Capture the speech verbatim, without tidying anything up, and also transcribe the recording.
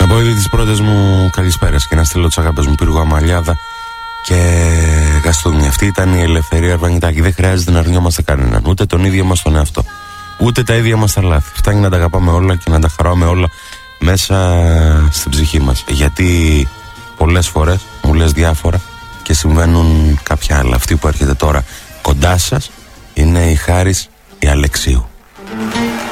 πω ήδη τις πρώτες μου καλησπέρες και να στείλω τις αγάπες μου Πύργο Αμαλιάδα και Γαστούνι. Αυτή ήταν η Ελευθερία Αρβανιτάκη. Δεν χρειάζεται να αρνιόμαστε κανέναν, ούτε τον ίδιο μας τον εαυτό, ούτε τα ίδια μας τα λάθη. Φτάνει να τα αγαπάμε όλα και να τα χαράμε όλα μέσα στην ψυχή μας. Γιατί πολλές φορές μου λες διάφορα και συμβαίνουν κάποια άλλα. Αυτή που έρχεται τώρα κοντά σας είναι η Χάρης η Αλεξίου.